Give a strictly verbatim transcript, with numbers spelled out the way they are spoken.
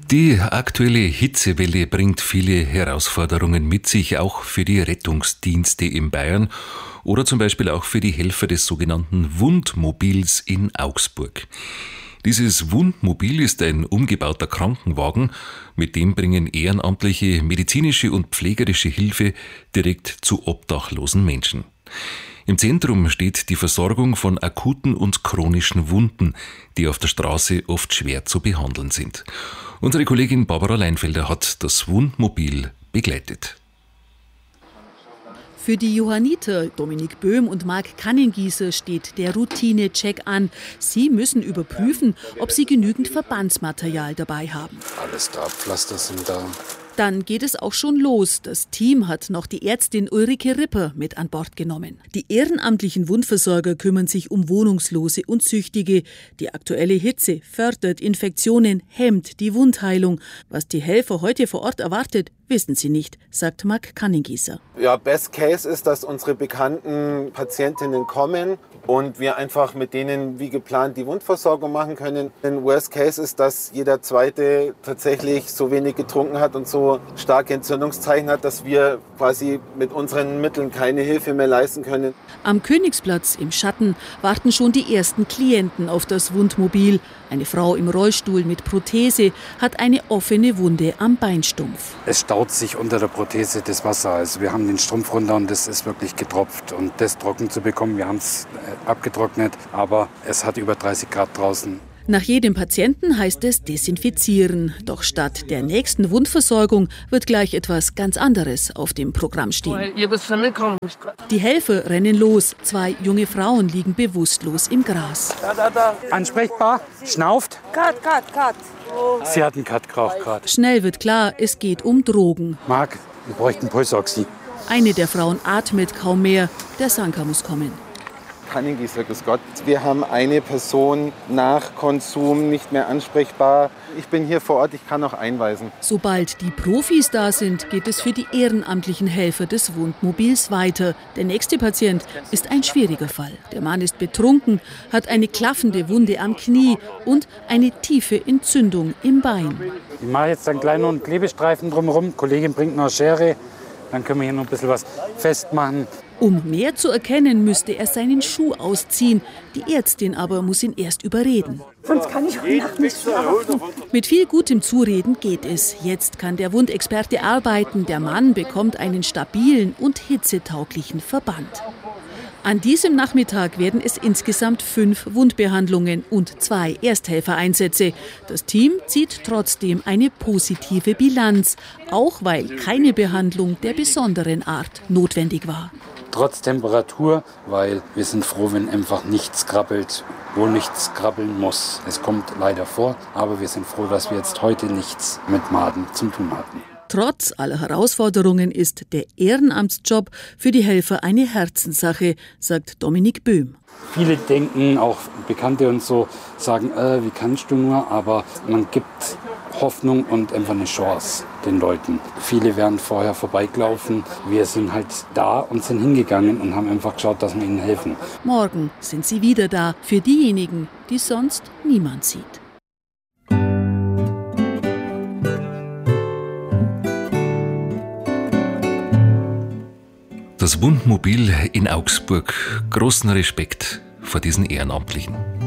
Die aktuelle Hitzewelle bringt viele Herausforderungen mit sich, auch für die Rettungsdienste in Bayern oder zum Beispiel auch für die Helfer des sogenannten Wundmobils in Augsburg. Dieses Wundmobil ist ein umgebauter Krankenwagen, mit dem bringen Ehrenamtliche medizinische und pflegerische Hilfe direkt zu obdachlosen Menschen. Im Zentrum steht die Versorgung von akuten und chronischen Wunden, die auf der Straße oft schwer zu behandeln sind. Unsere Kollegin Barbara Leinfelder hat das Wundmobil begleitet. Für die Johanniter Dominik Böhm und Marc Kannengießer steht der Routine-Check an. Sie müssen überprüfen, ob sie genügend Verbandsmaterial dabei haben. Alles da, Pflaster sind da. Dann geht es auch schon los. Das Team hat noch die Ärztin Ulrike Ripper mit an Bord genommen. Die ehrenamtlichen Wundversorger kümmern sich um Wohnungslose und Süchtige. Die aktuelle Hitze fördert Infektionen, hemmt die Wundheilung. Was die Helfer heute vor Ort erwartet, wissen sie nicht, sagt Marc Kannengießer. Ja, Best Case ist, dass unsere bekannten Patientinnen kommen und wir einfach mit denen wie geplant die Wundversorgung machen können. Ein Worst Case ist, dass jeder Zweite tatsächlich so wenig getrunken hat und so starke Entzündungszeichen hat, dass wir quasi mit unseren Mitteln keine Hilfe mehr leisten können. Am Königsplatz im Schatten warten schon die ersten Klienten auf das Wundmobil. Eine Frau im Rollstuhl mit Prothese hat eine offene Wunde am Beinstumpf. Es staut sich unter der Prothese das Wasser. Also wir haben den Strumpf runter und das ist wirklich getropft. Und das trocken zu bekommen, wir haben es abgetrocknet, aber es hat über dreißig Grad draußen. Nach jedem Patienten heißt es desinfizieren. Doch statt der nächsten Wundversorgung wird gleich etwas ganz anderes auf dem Programm stehen. Die Helfer rennen los. Zwei junge Frauen liegen bewusstlos im Gras. Da, da, da. Ansprechbar, schnauft. Cut, cut, cut. Sie hat einen Cut geraucht gerade. Schnell wird klar, es geht um Drogen. Marc, wir bräuchten Pulsoxy. Eine der Frauen atmet kaum mehr. Der Sanker muss kommen. Kannengießer, grüß Gott. Wir haben eine Person nach Konsum nicht mehr ansprechbar. Ich bin hier vor Ort, ich kann auch einweisen. Sobald die Profis da sind, geht es für die ehrenamtlichen Helfer des Wundmobils weiter. Der nächste Patient ist ein schwieriger Fall. Der Mann ist betrunken, hat eine klaffende Wunde am Knie und eine tiefe Entzündung im Bein. Ich mache jetzt einen kleinen Klebestreifen drumherum. Die Kollegin bringt noch eine Schere. Dann können wir hier noch ein bisschen was festmachen. Um mehr zu erkennen, müsste er seinen Schuh ausziehen. Die Ärztin aber muss ihn erst überreden. Sonst kann ich heute Nacht nicht schlafen. Mit viel gutem Zureden geht es. Jetzt kann der Wundexperte arbeiten. Der Mann bekommt einen stabilen und hitzetauglichen Verband. An diesem Nachmittag werden es insgesamt fünf Wundbehandlungen und zwei Ersthelfereinsätze. Das Team zieht trotzdem eine positive Bilanz, auch weil keine Behandlung der besonderen Art notwendig war. Trotz Temperatur, weil wir sind froh, wenn einfach nichts krabbelt, wo nichts krabbeln muss. Es kommt leider vor, aber wir sind froh, dass wir jetzt heute nichts mit Maden zu tun hatten. Trotz aller Herausforderungen ist der Ehrenamtsjob für die Helfer eine Herzenssache, sagt Dominik Böhm. Viele denken, auch Bekannte und so, sagen, äh, wie kannst du nur? Aber man gibt Hoffnung und einfach eine Chance den Leuten. Viele wären vorher vorbeigelaufen. Wir sind halt da und sind hingegangen und haben einfach geschaut, dass wir ihnen helfen. Morgen sind sie wieder da für diejenigen, die sonst niemand sieht. Das Wundmobil in Augsburg. Großen Respekt vor diesen Ehrenamtlichen.